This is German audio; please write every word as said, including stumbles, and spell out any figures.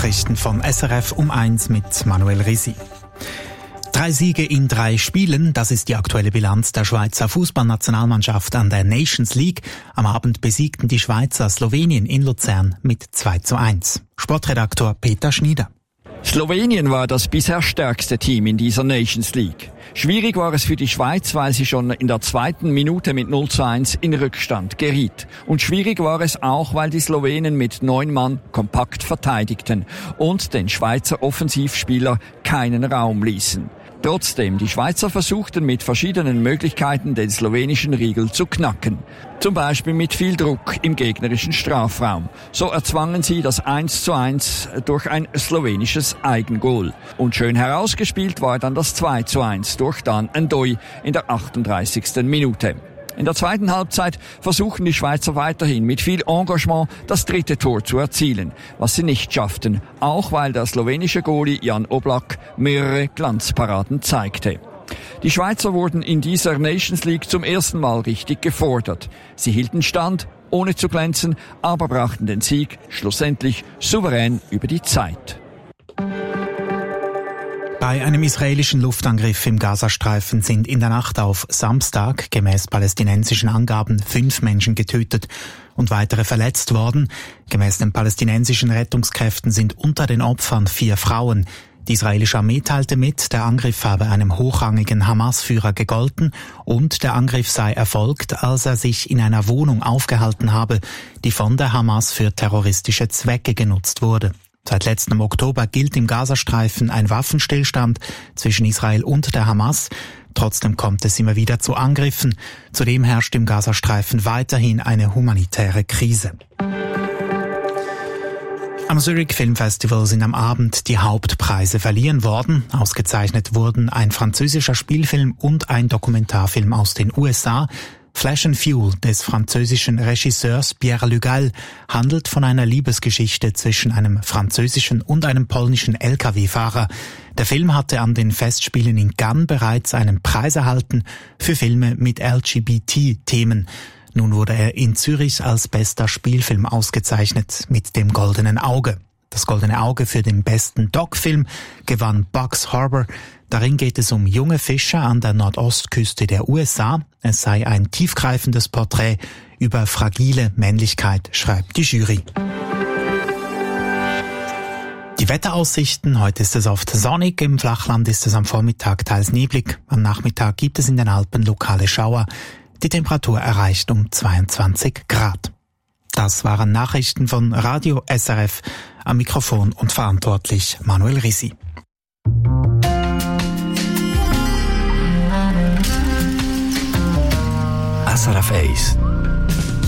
Nachrichten von S R F um eins mit Manuel Risi. Drei Siege in drei Spielen, das ist die aktuelle Bilanz der Schweizer Fußballnationalmannschaft an der Nations League. Am Abend besiegten die Schweizer Slowenien in Luzern mit zwei zu eins. Sportredaktor Peter Schnieder. Slowenien war das bisher stärkste Team in dieser Nations League. Schwierig war es für die Schweiz, weil sie schon in der zweiten Minute mit null zu eins in Rückstand geriet. Und schwierig war es auch, weil die Slowenen mit neun Mann kompakt verteidigten und den Schweizer Offensivspieler keinen Raum ließen. Trotzdem, die Schweizer versuchten mit verschiedenen Möglichkeiten den slowenischen Riegel zu knacken. Zum Beispiel mit viel Druck im gegnerischen Strafraum. So erzwangen sie das eins zu eins durch ein slowenisches Eigengoal. Und schön herausgespielt war dann das zwei zu eins durch Dan N'Doye in der achtunddreißigsten Minute. In der zweiten Halbzeit versuchen die Schweizer weiterhin mit viel Engagement das dritte Tor zu erzielen, was sie nicht schafften, auch weil der slowenische Goalie Jan Oblak mehrere Glanzparaden zeigte. Die Schweizer wurden in dieser Nations League zum ersten Mal richtig gefordert. Sie hielten stand, ohne zu glänzen, aber brachten den Sieg schlussendlich souverän über die Zeit. Bei einem israelischen Luftangriff im Gazastreifen sind in der Nacht auf Samstag gemäß palästinensischen Angaben fünf Menschen getötet und weitere verletzt worden. Gemäß den palästinensischen Rettungskräften sind unter den Opfern vier Frauen. Die israelische Armee teilte mit, der Angriff habe einem hochrangigen Hamas-Führer gegolten und der Angriff sei erfolgt, als er sich in einer Wohnung aufgehalten habe, die von der Hamas für terroristische Zwecke genutzt wurde. Seit letztem Oktober gilt im Gazastreifen ein Waffenstillstand zwischen Israel und der Hamas. Trotzdem kommt es immer wieder zu Angriffen. Zudem herrscht im Gazastreifen weiterhin eine humanitäre Krise. Am Zurich Film Festival sind am Abend die Hauptpreise verliehen worden. Ausgezeichnet wurden ein französischer Spielfilm und ein Dokumentarfilm aus den U S A. Flash and Fuel des französischen Regisseurs Pierre Lugal handelt von einer Liebesgeschichte zwischen einem französischen und einem polnischen L K W-Fahrer. Der Film hatte an den Festspielen in Cannes bereits einen Preis erhalten für Filme mit L G B T-Themen. Nun wurde er in Zürich als bester Spielfilm ausgezeichnet mit dem Goldenen Auge. Das Goldene Auge für den besten Doc-Film gewann Bugs Harbor. Darin geht es um junge Fischer an der Nordostküste der U S A. Es sei ein tiefgreifendes Porträt über fragile Männlichkeit, schreibt die Jury. Die Wetteraussichten: Heute ist es oft sonnig, im Flachland ist es am Vormittag teils neblig. Am Nachmittag gibt es in den Alpen lokale Schauer. Die Temperatur erreicht um zweiundzwanzig Grad. Das waren Nachrichten von Radio S R F. Am Mikrofon und verantwortlich Manuel Risi. S R F eins